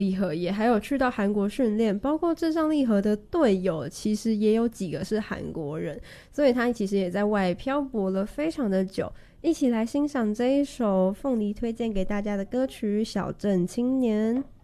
礼盒也还有去到韩国训练，包括至上励合的队友其实也有几个是韩国人，所以他其实也在外漂泊了非常的久。一起来欣赏这一首凤梨推荐给大家的歌曲《小镇青年》。